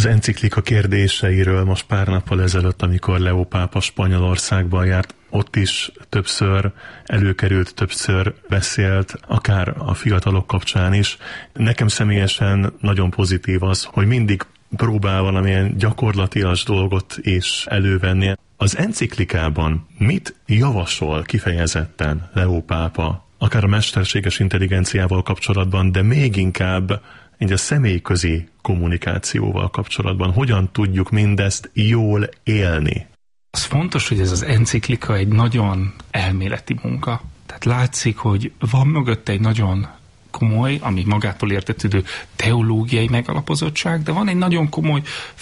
az enciklika kérdéseiről most pár nappal ezelőtt, amikor Leó pápa Spanyolországban járt, ott is többször előkerült, többször beszélt, akár a fiatalok kapcsán is. Nekem személyesen nagyon pozitív az, hogy mindig próbál valamilyen gyakorlatias dolgot is elővenni. Az enciklikában mit javasol kifejezetten Leó pápa, akár a mesterséges intelligenciával kapcsolatban, de még inkább a személyközi kommunikációval kapcsolatban? Hogyan tudjuk mindezt jól élni? Az fontos, hogy ez az enciklika egy nagyon elméleti munka. Tehát látszik, hogy van mögötte egy nagyon komoly, ami magától értetődő teológiai megalapozottság, de van egy nagyon komoly